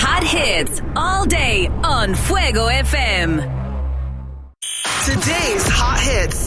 hot hits all day on Fuego FM. Today's hot hits.